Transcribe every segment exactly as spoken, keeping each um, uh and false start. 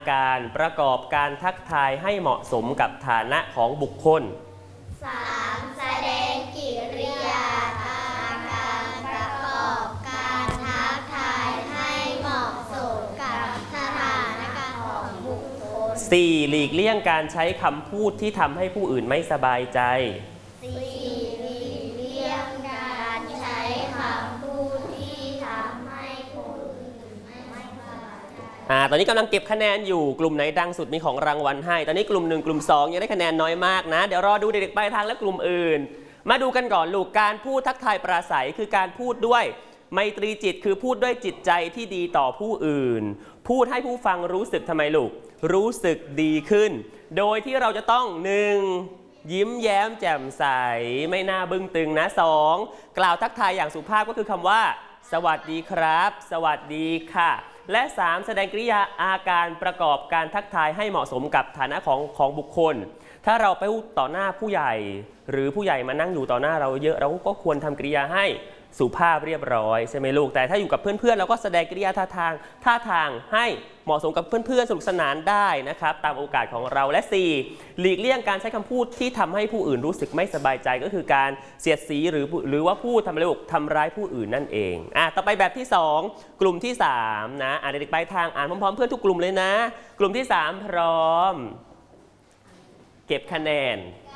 การประกอบการทักทายให้เหมาะสมกับฐานะของบุคคลสาม แสดงกิริยาอาการประกอบการทักทายให้เหมาะสมกับสถานการณ์ของบุคคลสี่ หลีกเลี่ยงการใช้คำพูดที่ทำให้ผู้อื่นไม่สบายใจสี่ หลีกเลี่ยงการใช้คำพูดที่ทำให้ผู้อื่นไม่สบายใจอ่า ตอนนี้กำลังเก็บคะแนนอยู่กลุ่มไหนดังสุดมีของรางวัลให้ ตอนนี้กลุ่มหนึ่งกลุ่มสองยังได้คะแนนน้อยมากนะ เดี๋ยวรอดูเด็กๆปลายทางและกลุ่มอื่น มาดูกันก่อนลูกการพูดทักทายปราศัยคือการพูดด้วยไมตรีจิตคือพูดด้วยจิตใจที่ดีต่อผู้อื่น พูดให้ผู้ฟังรู้สึกทำไมลูกรู้สึกดีขึ้น โดยที่เราจะต้อง หนึ่ง ยิ้มแย้มแจ่มใสไม่น่าบึ้งตึงนะ สอง กล่าวทักทายอย่างสุภาพก็คือคำว่าสวัสดีครับ สวัสดีค่ะและ สาม แสดงกริยาอาการประกอบการทักทายให้เหมาะสมกับฐานะของของบุคคลถ้าเราไปพูดต่อหน้าผู้ใหญ่หรือผู้ใหญ่มานั่งอยู่ต่อหน้าเราเยอะเราก็ควรทำกริยาให้สุภาพเรียบร้อยใช่ไหมลูกแต่ถ้าอยู่กับเพื่อนๆเราก็แสดงกริยาท่าทางท่าทางให้เหมาะสมกับเพื่อนๆสนุกสนานได้นะครับตามโอกาสของเราและ สี่ หลีกเลี่ยงการใช้คำพูดที่ทำให้ผู้อื่นรู้สึกไม่สบายใจก็คือการเสียดสีหรือหรือว่าพูดทำอะไรลูกทำร้ายผู้อื่นนั่นเองอ่ะต่อไปแบบที่สองกลุ่มที่สามนะอ่านเด็กๆไปทางอ่านพร้อมๆเพื่อนทุกกลุ่มเลยนะกลุ่มที่สามพร้อมเก็บคะแนน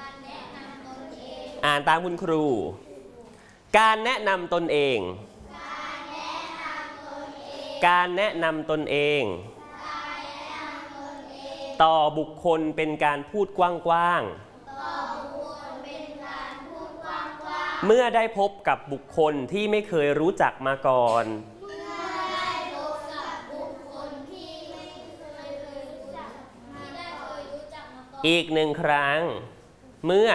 อ่านตามคุณครูการแนะนำตนเองการแนะนำตนเองต่อบุคคลเป็นการพูดกว้างๆเมื่อได้พบกับบุคคลที่ไม่เคยรู้จักมาก่อนอีกหนึ่งครั้งเมื่อ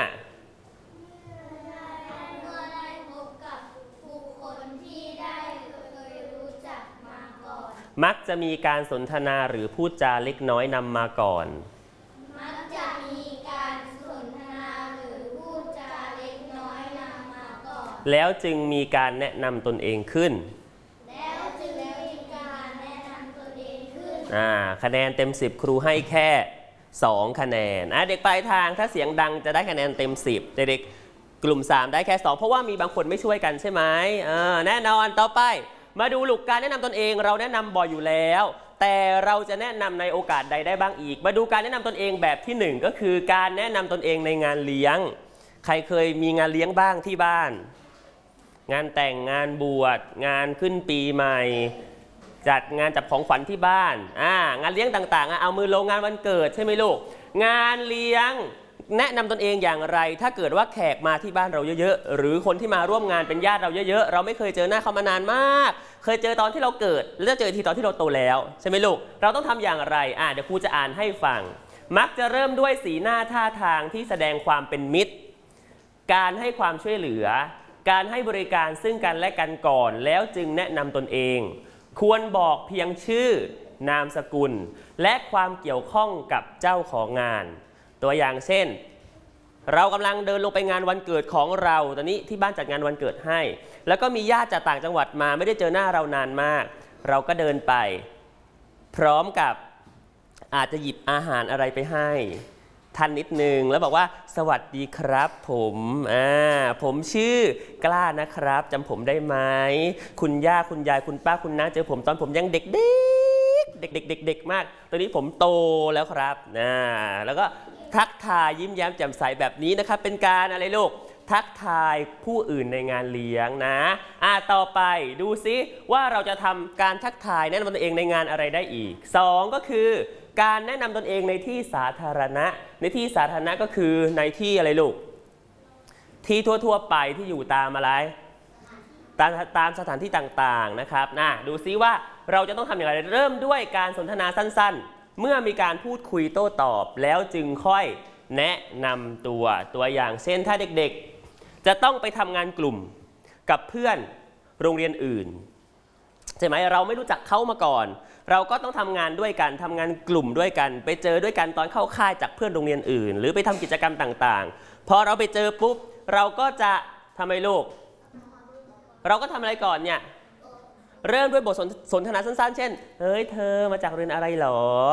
มักจะมีการสนทนาหรือพูดจาเล็กน้อยนำมาก่อนมักจะมีการสนทนาหรือพูดจาเล็กน้อยนำมาก่อนแล้วจึงมีการแนะนำตนเองขึ้นแล้วจึงมีการแนะนำตนเองขึ้นอ่าคะแนนเต็มสิบครูให้แค่สองคะแนนอ่ะเด็กปลายทางถ้าเสียงดังจะได้คะแนนเต็มสิบเด็กกลุ่มสามได้แค่สองเพราะว่ามีบางคนไม่ช่วยกันใช่ไหมเออแน่นอนต่อไปมาดูหลักการแนะนำตนเองเราแนะนำบ่อยอยู่แล้วแต่เราจะแนะนำในโอกาสใดได้บ้างอีกมาดูการแนะนำตนเองแบบที่หนึ่งก็คือการแนะนำตนเองในงานเลี้ยงใครเคยมีงานเลี้ยงบ้างที่บ้านงานแต่งงานบวชงานขึ้นปีใหม่จัดงานจับของขวัญที่บ้านอ่างานเลี้ยงต่างๆเอามือลงงานวันเกิดใช่ไหมลูกงานเลี้ยงแนะนำตนเองอย่างไรถ้าเกิดว่าแขกมาที่บ้านเราเยอะๆหรือคนที่มาร่วมงานเป็นญาติเราเยอะๆเราไม่เคยเจอหน้าเขามานานมากเคยเจอตอนที่เราเกิดแล้วเจอทีตอนที่เราโตแล้วใช่ไหมลูกเราต้องทำอย่างไรอ่ะเดี๋ยวครูจะอ่านให้ฟังมักจะเริ่มด้วยสีหน้าท่าทางที่แสดงความเป็นมิตรการให้ความช่วยเหลือการให้บริการซึ่งกันและกันก่อนแล้วจึงแนะนำตนเองควรบอกเพียงชื่อนามสกุลและความเกี่ยวข้องกับเจ้าของงานตัวอย่างเช่นเรากำลังเดินลงไปงานวันเกิดของเราตอนนี้ที่บ้านจัดงานวันเกิดให้แล้วก็มีญาติจากต่างจังหวัดมาไม่ได้เจอหน้าเรานานมากเราก็เดินไปพร้อมกับอาจจะหยิบอาหารอะไรไปให้ท่านนิดนึงแล้วบอกว่าสวัสดีครับผมอ่าผมชื่อกล้านะครับจำผมได้ไหมคุณย่าคุณยายคุณป้าคุณน้าเจอผมตอนผมยังเด็กๆเด็กๆเด็กๆมากตอนนี้ผมโตแล้วครับนะแล้วก็ทักทายยิ้มแย้มแจ่มใสแบบนี้นะครับเป็นการอะไรลูกทักทายผู้อื่นในงานเลี้ยงนะอ่าต่อไปดูซิว่าเราจะทำการทักทายแนะนำตนเองในงานอะไรได้อีกสองก็คือการแนะนำตนเองในที่สาธารณะในที่สาธารณะก็คือในที่อะไรลูกที่ทั่วๆไปที่อยู่ตามอะไรตามตามสถานที่ต่างๆนะครับนะดูซิว่าเราจะต้องทำอย่างไรเริ่มด้วยการสนทนาสั้นๆเมื่อมีการพูดคุยโต้ตอบแล้วจึงค่อยแนะนำตัวตัวอย่างเช่นถ้าเด็กๆจะต้องไปทำงานกลุ่มกับเพื่อนโรงเรียนอื่นใช่ไหมเราไม่รู้จักเขามาก่อนเราก็ต้องทำงานด้วยกันทำงานกลุ่มด้วยกันไปเจอด้วยกันตอนเข้าค่ายจากเพื่อนโรงเรียนอื่นหรือไปทำกิจกรรมต่างๆพอเราไปเจอปุ๊บเราก็จะทำไมลูกเราก็ทำอะไรก่อนเนี่ยเริ่มด้วยบทสนทนาสั้นๆเช่นเฮ้ยเธอมาจากโรงเรียนอะไรหรอ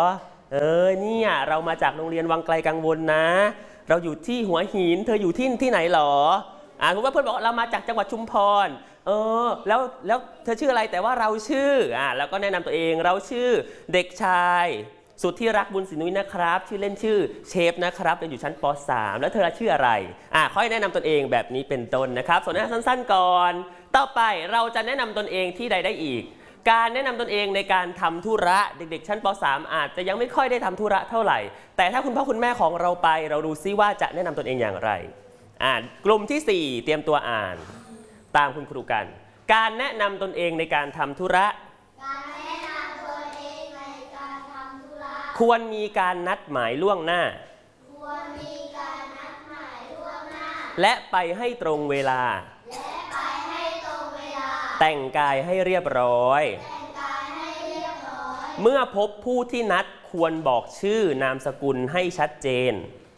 เออเนี่ยเรามาจากโรงเรียนวังไกลกังวลนะเราอยู่ที่หัวหินเธออยู่ที่ที่ไหนหรออ่าคุณว่าเพื่อนบอกเรามาจากจังหวัดชุมพรเออแล้วแล้วเธอชื่ออะไรแต่ว่าเราชื่ออ่าแล้วก็แนะนำตัวเองเราชื่อเด็กชายสุดที่รักบุญศรีนุ้ยนะครับชื่อเล่นชื่อเชฟนะครับเรียนอยู่ชั้นป .สาม แล้วเธอชื่ออะไรอ่าค่อยแนะนำตนเองแบบนี้เป็นต้นนะครับส่วนหน้าสั้นๆก่อนต่อไปเราจะแนะนำตนเองที่ใดได้อีกการแนะนำตนเองในการทำธุระเด็กๆชั้นป .สาม อาจจะยังไม่ค่อยได้ทำธุระเท่าไหร่แต่ถ้าคุณพ่อคุณแม่ของเราไปเราดูซิว่าจะแนะนำตนเองอย่างไรอ่านกลุ่มที่สี่เตรียมตัวอ่านตามคุณครูกันการแนะนำตนเองในการทำธุระการแนะนำตนเองในการทำธุระควรมีการนัดหมายล่วงหน้าควรมีการนัดหมายล่วงหน้าและไปให้ตรงเวลาและไปให้ตรงเวลาแต่งกายให้เรียบร้อยแต่งกายให้เรียบร้อยเมื่อพบผู้ที่นัดควรบอกชื่อนามสกุลให้ชัดเจน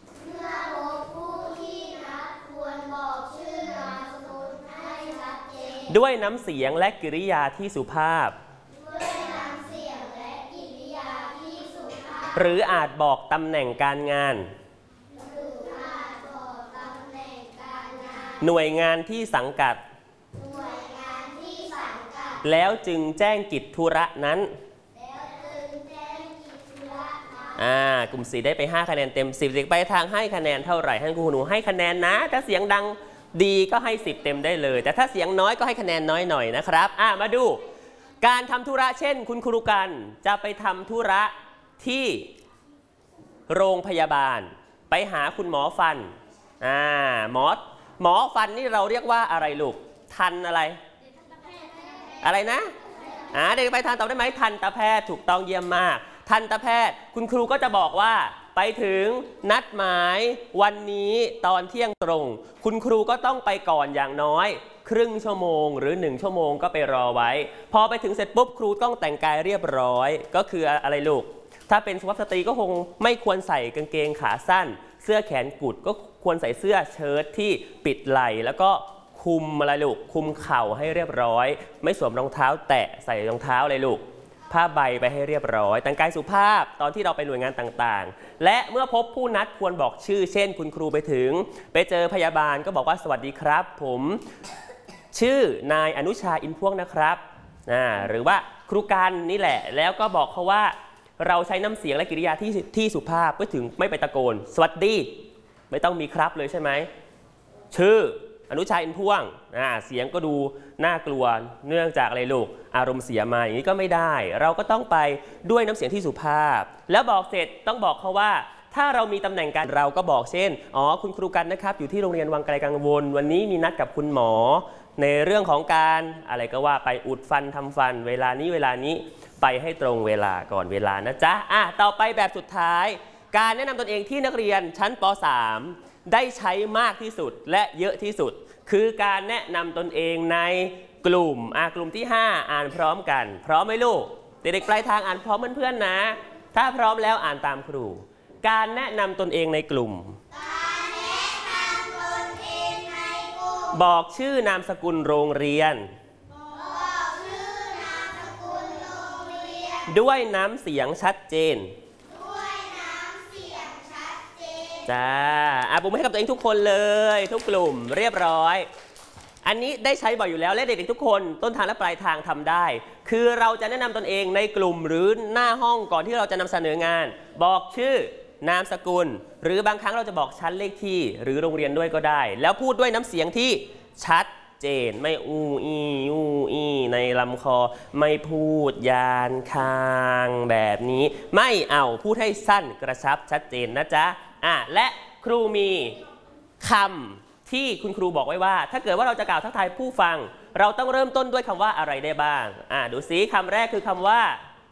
ด้วยน้ำเสียงและกิริยาที่สุภาพหรืออาจบอกตำแหน่งการงานหน่วยงานที่สังกัดแล้วจึงแจ้งกิจธุระนั้นอ่ากลุ่มสี่ได้ไปห้าคะแนนเต็มสิบเด็กไปทางให้คะแนนเท่าไหร่ให้ครูหนูให้คะแนนนะถ้าเสียงดังดีก็ให้สิบเต็มได้เลยแต่ถ้าเสียงน้อยก็ให้คะแนนน้อยหน่อยนะครับอ่ะมาดูการทำธุระเช่นคุณครูกันจะไปทำธุระที่โรงพยาบาลไปหาคุณหมอฟันอ่าหมอหมอฟันนี่เราเรียกว่าอะไรลูกทันอะไรอะไรนะอ่าเด็กไปทานตอบได้ไหมทันตแพทย์ถูกต้องเยี่ยมมากทันตแพทย์คุณครูก็จะบอกว่าไปถึงนัดหมายวันนี้ตอนเที่ยงตรงคุณครูก็ต้องไปก่อนอย่างน้อยครึ่งชั่วโมงหรือหนึ่งชั่วโมงก็ไปรอไว้พอไปถึงเสร็จปุ๊บครูต้องแต่งกายเรียบร้อยก็คืออะไรลูกถ้าเป็นสุภาพสตรีก็คงไม่ควรใส่กางเกงขาสั้นเสื้อแขนกุดก็ควรใส่เสื้อเชิ้ตที่ปิดไหล่แล้วก็คุมอะไรลูกคุมเข่าให้เรียบร้อยไม่สวมรองเท้าแตะใส่รองเท้าเลยลูกผ้าใบไปให้เรียบร้อยแต่งกายสุภาพตอนที่เราไปหน่วยงานต่างๆและเมื่อพบผู้นัดควรบอกชื่อเช่นคุณครูไปถึงไปเจอพยาบาลก็บอกว่าสวัสดีครับผมชื่อนายอนุชาอินพวงนะครับอ่าหรือว่าครูกันนี่แหละแล้วก็บอกเขาว่าเราใช้น้ำเสียงและกิริยาที่ที่สุภาพเพื่อถึงไม่ไปตะโกนสวัสดีไม่ต้องมีครับเลยใช่ไหมชื่ออนุชาอินพ่วงอ่าเสียงก็ดูน่ากลัวเนื่องจากอะไรลูกอารมณ์เสียมาอย่างนี้ก็ไม่ได้เราก็ต้องไปด้วยน้ำเสียงที่สุภาพแล้วบอกเสร็จต้องบอกเขาว่าถ้าเรามีตำแหน่งการเราก็บอกเช่นอ๋อคุณครูกันนะครับอยู่ที่โรงเรียนวังไกลกังวลวันนี้มีนัดกับคุณหมอในเรื่องของการอะไรก็ว่าไปอุดฟันทำฟันเวลานี้เวลานี้ไปให้ตรงเวลาก่อนเวลานะจ๊ะอ่ะต่อไปแบบสุดท้ายการแนะนำตนเองที่นักเรียนชั้นป .สาม ได้ใช้มากที่สุดและเยอะที่สุดคือการแนะนำตนเองในกลุ่มอ่ะกลุ่มที่ห้าอ่านพร้อมกันพร้อมไหมลูกเด็กๆปลายทางอ่านพร้อมเพื่อนๆนะถ้าพร้อมแล้วอ่านตามครูการแนะนำตนเองในกลุ่มการแนะนำตนเองในกลุ่มบอกชื่อนามสกุลโรงเรียนบอกชื่อนามสกุลโรงเรียนด้วยน้ำเสียงชัดเจนด้วยน้ำเสียงชัดเจนจ้าอ่ะปรบมือให้กับตัวเองทุกคนเลยทุกกลุ่มเรียบร้อยอันนี้ได้ใช้บ่อยอยู่แล้วและเด็กๆทุกคนต้นทางและปลายทางทำได้คือเราจะแนะนำตนเองในกลุ่มหรือหน้าห้องก่อนที่เราจะนำเสนองานบอกชื่อนามสกุลหรือบางครั้งเราจะบอกชั้นเลขที่หรือโรงเรียนด้วยก็ได้แล้วพูดด้วยน้ำเสียงที่ชัดเจนไม่อูอีอูอีในลำคอไม่พูดยานคางแบบนี้ไม่เอาพูดให้สั้นกระชับชัดเจนนะจ๊ะอ่ะและครูมีคำที่คุณครูบอกไว้ว่าถ้าเกิดว่าเราจะกล่าวทักทายผู้ฟังเราต้องเริ่มต้นด้วยคำว่าอะไรได้บ้างอ่าดูซิคำแรกคือคำว่า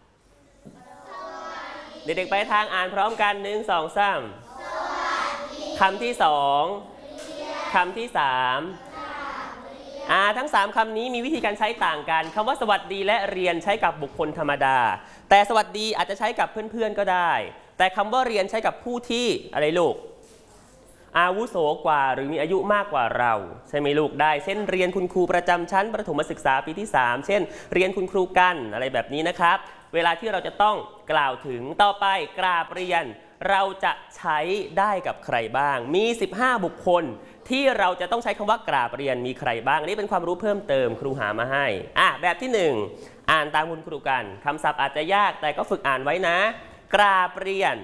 เด็กๆไปทางอ่านพร้อมกันหนึ่งสองสามคำที่สองคำที่สามอ่าทั้งสามคำนี้มีวิธีการใช้ต่างกันคำว่าสวัสดีและเรียนใช้กับบุคคลธรรมดาแต่สวัสดีอาจจะใช้กับเพื่อนๆก็ได้แต่คำว่าเรียนใช้กับผู้ที่อะไรลูกอาวุโสกว่าหรือมีอายุมากกว่าเราใช่ไหมลูกได้เช่นเรียนคุณครูประจำชั้นประถมศึกษาปีที่สามเช่นเรียนคุณครูกันอะไรแบบนี้นะครับเวลาที่เราจะต้องกล่าวถึงต่อไปกราบเรียนเราจะใช้ได้กับใครบ้าง มีสิบห้าบุคคลที่เราจะต้องใช้คำว่ากราบเรียนมีใครบ้างอันนี้เป็นความรู้เพิ่มเติมครูหามาให้อ่ะแบบที่หนึ่งอ่านตามคุณครูกันคำศัพท์อาจจะยากแต่ก็ฝึกอ่านไว้นะ กราบเรียน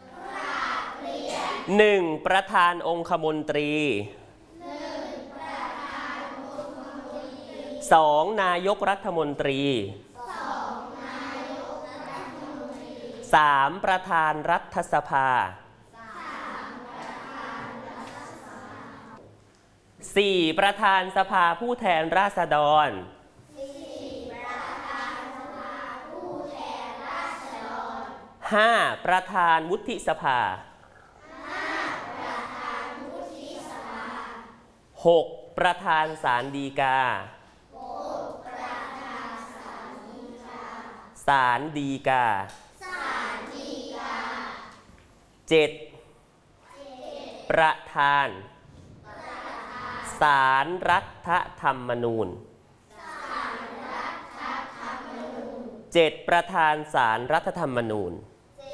หนึ่งประธานองคมนตรีสองนายกรัฐมนตรีสามประธานรัฐสภาสี่ประธานสภาผู้แทนราษฎรห้าประธานวุฒิสภาหกประธานศาลฎีกาศาลฎีกาเจ็ดประธานศาลรัฐธรรมนูญเจ็ดประธานศาลรัฐธรรมนูญ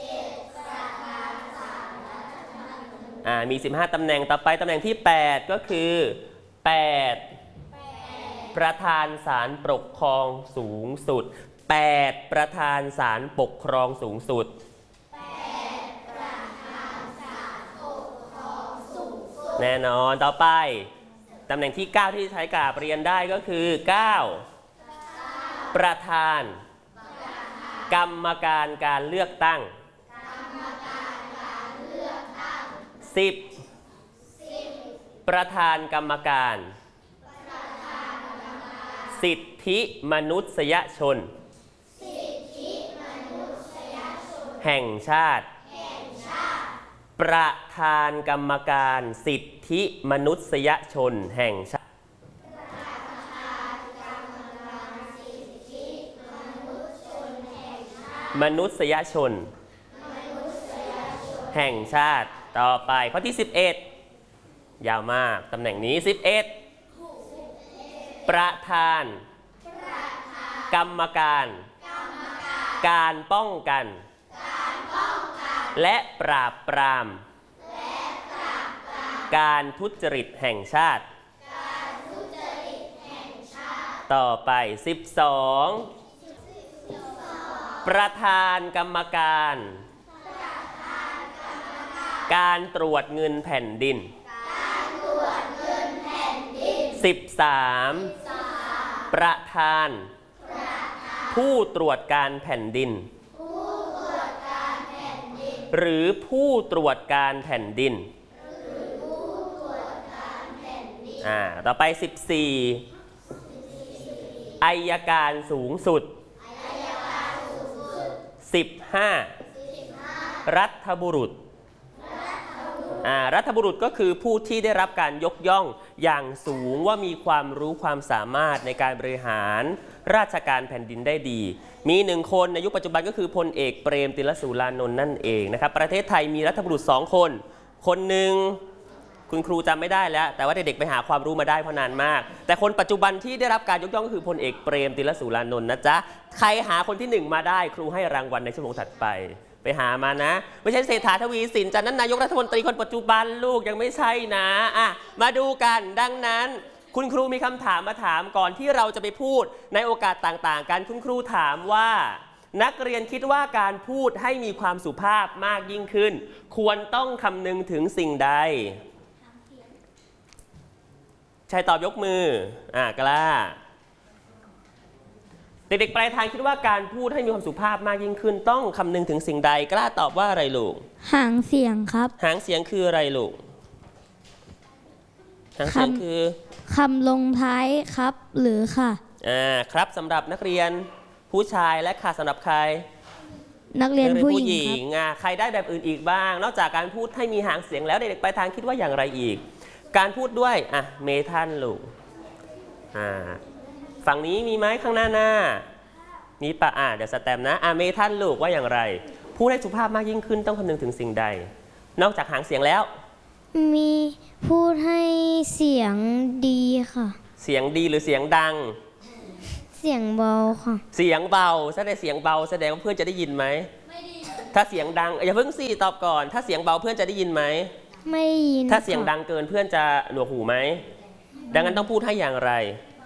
อ่ามีสิบห้าตำแหน่งต่อไปตำแหน่งที่แปดก็คือแปดประธานศาลปกครองสูงสุดแปดประธานศาลปกครองสูงสุดแน่นอนต่อไปตำแหน่งที่เก้าที่ใช้กราบเรียนได้ก็คือเก้าประธานกรรมการการเลือกตั้งสิบประธานกรรมการสิทธิมนุษยชนแห่งชาติประธานกรรมการสิทธิมนุษยชนแห่งชาติมนุษยชนแห่งชาติต่อไปข้อที่สิบเอ็ดยาวมากตำแหน่งนี้สิบเอ็ดประธานกรรมการการป้องกันและปราบปรามการทุจริตแห่งชาติต่อไปสิบสองประธานกรรมการการตรวจเงินแผ่นดินสิบสามประธานผู้ตรวจการแผ่นดินหรือผู้ตรวจการแผ่นดินอ่าต่อไปสิบสี่อัยการสูงสุดสิบห้ารัฐบุรุษอ่ารัฐบุรุษก็คือผู้ที่ได้รับการยกย่องอย่างสูงว่ามีความรู้ความสามารถในการบริหารราชการแผ่นดินได้ดีมีหนึ่งคนในยุคปัจจุบันก็คือพลเอกเปรมติลสุรานนท์นั่นเองนะครับประเทศไทยมีรัฐบุรุษสองคนคนหนึ่งคุณครูจำไม่ได้แล้วแต่ว่าเด็กๆไปหาความรู้มาได้เพราะนานมากแต่คนปัจจุบันที่ได้รับการยกย่องก็คือพลเอกเปรมติลสุรานนท์นะจ๊ะใครหาคนที่หนึ่งมาได้ครูให้รางวัลในชั่วโมงถัดไปไปหามานะไม่ใช่เศรษฐาทวีสินจันทร์นั้นนายกรัฐมนตรีคนปัจจุบันลูกยังไม่ใช่นะอ่ะมาดูกันดังนั้นคุณครูมีคำถามมาถามก่อนที่เราจะไปพูดในโอกาสต่างๆกันคุณครูถามว่านักเรียนคิดว่าการพูดให้มีความสุภาพมากยิ่งขึ้นควรต้องคำนึงถึงสิ่งใดชายตอบยกมืออ่ากล้าเด็กๆปลายทางคิดว่าการพูดให้มีความสุภาพมากยิ่งขึ้นต้องคำนึงถึงสิ่งใดกล้าตอบว่าอะไรลูกหางเสียงครับหางเสียงคืออะไรลูกหางเสียงคือคำลงท้ายครับหรือค่ะอ่าครับสำหรับนักเรียนผู้ชายและค่ะสำหรับใครนักเรียนผู้หญิงอ่าใครได้แบบอื่นอีกบ้างนอกจากการพูดให้มีหางเสียงแล้วเด็กๆปลายทางคิดว่าอย่างไรอีกการพูดด้วยอ่ะเมทัลลูกอ่าฝั่งนี้มีไหมข้างหน้าหน้ามีปะอ่ะเดี๋ยวสแตมนะอ่ะเมทัลลูกว่าอย่างไรพูดให้สุภาพมากยิ่งขึ้นต้องคำนึงถึงสิ่งใดนอกจากหางเสียงแล้วมีพูดให้เสียงดีค่ะเสียงดีหรือเสียงดังเสียงเบาค่ะเสียงเบาแสดงเสียงเบาแสดงว่าเพื่อนจะได้ยินไหมไม่ได้ถ้าเสียงดังอย่าเพิ่งสิตอบก่อนถ้าเสียงเบาเพื่อนจะได้ยินไหมไม่ได้ยินถ้าเสียงดังเกินเพื่อนจะหนวกหูไหมดังนั้นต้องพูดให้อย่างไร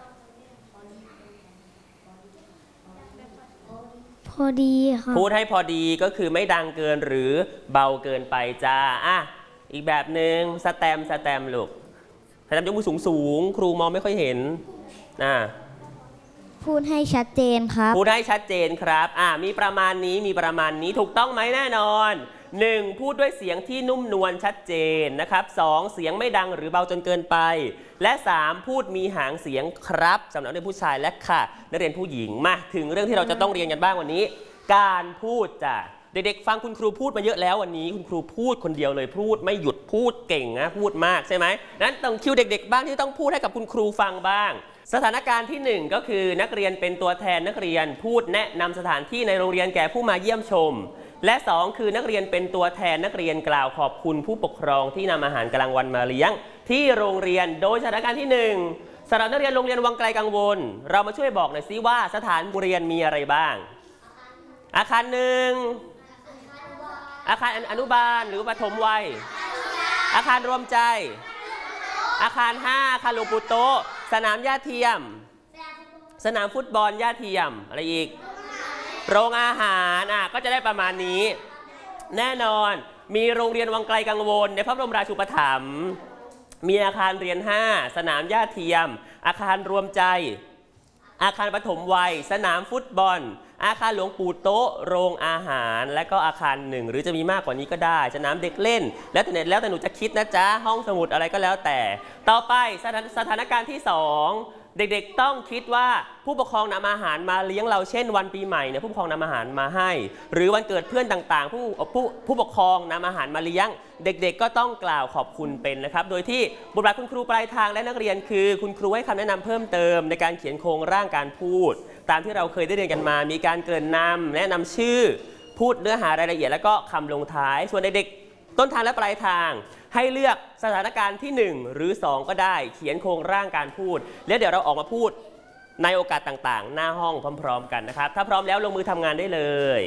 พอดีค่ะพูดให้พอดีก็คือไม่ดังเกินหรือเบาเกินไปจ้าอ่ะอีกแบบหนึ่งสแตมสแตมลูกสแตมยกมือสูงสูงครูมองไม่ค่อยเห็นอ่ะพูดให้ชัดเจนครับพูดให้ชัดเจนครับอ่ะมีประมาณนี้มีประมาณนี้ถูกต้องไหมแน่นอนหนึ่งพูดด้วยเสียงที่นุ่มนวลชัดเจนนะครับสองเสียงไม่ดังหรือเบาจนเกินไปและสามพูดมีหางเสียงครับสำหรับนักเรียนผู้ชายและค่ะนักเรียนผู้หญิงมาถึงเรื่องที่เราจะต้องเรียนกันบ้างวันนี้การพูดจ้ะเด็กๆฟังคุณครูพูดมาเยอะแล้ววันนี้คุณครูพูดคนเดียวเลยพูดไม่หยุดพูดเก่งนะพูดมากใช่ไหมนั้นต้องคิวเด็กๆบ้างที่ต้องพูดให้กับคุณครูฟังบ้างสถานการณ์ที่หนึ่งก็คือนักเรียนเป็นตัวแทนนักเรียนพูดแนะนำสถานที่ในโรงเรียนแก่ผู้มาเยี่ยมชมและสองคือนักเรียนเป็นตัวแทนนักเรียนกล่าวขอบคุณผู้ปกครองที่นำอาหารกลางวันมาเลี้ยงที่โรงเรียนโดยสถานการณ์ที่หนึ่งสำหรับนักเรียนโรงเรียนวังไกลกังวลเรามาช่วยบอกหน่อยซิว่าสถานเรียนมีอะไรบ้างอาคารหนึ่งอาคารอนุบาลหรือปฐมวัยอาคารรวมใจอาคารห้าอาคารหลวงปู่โตะสนามหญ้าเทียมสนามฟุตบอลหญ้าเทียมอะไรอีกโรงอาหารอ่ะก็จะได้ประมาณนี้แน่นอนมีโรงเรียนวังไกลกังวลในพระบรมราชูปถัมภ์มีอาคารเรียนห้าสนามหญ้าเทียมอาคารรวมใจอาคารปฐมวัยสนามฟุตบอลอาคารหลวงปู่โตะโรงอาหารและก็อาคารหนึ่งหรือจะมีมากกว่านี้ก็ได้สนามเด็กเล่นแล้วแต่เน็ตแล้วแต่หนูจะคิดนะจ๊ะห้องสมุดอะไรก็แล้วแต่ต่อไปสถานสถานการณ์ที่สองเด็กๆต้องคิดว่าผู้ปกครองนำอาหารมาเลี้ยงเราเช่นวันปีใหม่เนี่ยผู้ปกครองนำอาหารมาให้หรือวันเกิดเพื่อนต่างๆผู้ผู้ผู้ปกครองนำอาหารมาเลี้ยงเด็กๆก็ต้องกล่าวขอบคุณเป็นนะครับโดยที่บทบาทคุณครูปลายทางและนักเรียนคือคุณครูให้คำแนะนำเพิ่มเติมในการเขียนโครงร่างการพูดตามที่เราเคยได้เรียนกันมามีการเกริ่นนำแนะนำชื่อพูดเนื้อหารายละเอียดแล้วก็คำลงท้ายส่วนเด็กๆต้นทางและปลายทางให้เลือกสถานการณ์ที่หนึ่งหรือสองก็ได้เขียนโครงร่างการพูดแล้วเดี๋ยวเราออกมาพูดในโอกาสต่างๆหน้าห้องพร้อมๆกันนะครับถ้าพร้อมแล้วลงมือทำงานได้เลย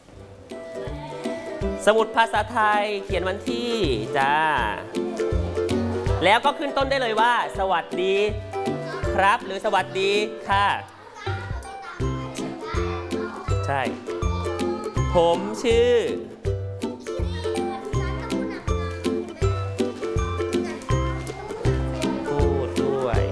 สมุดภาษาไทยเขียนวันที่จ้าแล้วก็ขึ้นต้นได้เลยว่าสวัสดีครับหรือสวัสดีค่ะใช่ผมชื่อพูดด้วย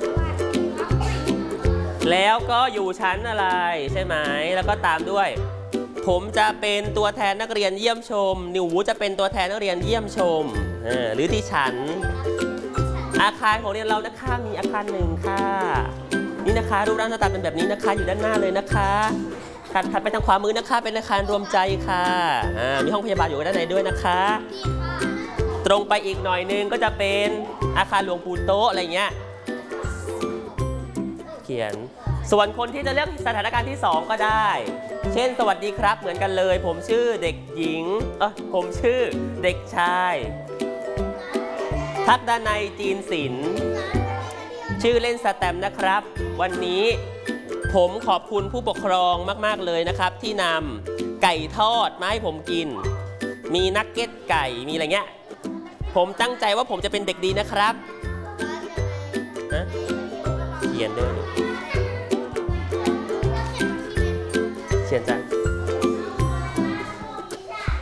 แล้วก็อยู่ชั้นอะไรใช่ไหมแล้วก็ตามด้วยผมจะเป็นตัวแทนนักเรียนเยี่ยมชมหนูจะเป็นตัวแทนนักเรียนเยี่ยมชมหรือที่ฉันอาคารของเรียนเรานะคะมีอาคารหนึ่งค่ะนี่นะคะรูปร่างหน้าตาเป็นแบบนี้นะคะอยู่ด้านหน้าเลยนะคะถัดถัดไปทางขวามือนะคะเป็นอาคารรวมใจค่ะมีห้องพยาบาลอยู่ด้านในด้วยนะคะตรงไปอีกหน่อยนึงก็จะเป็นอาคารหลวงปู่โตะอะไรเงี้ยเขียนส่วนคนที่จะเลือกสถานการณ์ที่สองก็ได้เช่นสวัสดีครับเหมือนกันเลยผมชื่อเด็กหญิงเออผมชื่อเด็กชายทักดนัยจีนศิลป์ชื่อเล่นสแตมนะครับวันนี้ผมขอบคุณผู้ปกครองมากๆเลยนะครับที่นำไก่ทอดมาให้ผมกินมีนักเก็ตไก่มีอะไรเงี้ยผมตั้งใจว่าผมจะเป็นเด็กดีนะครับนะเขียนด้วยเขียนจ้ะ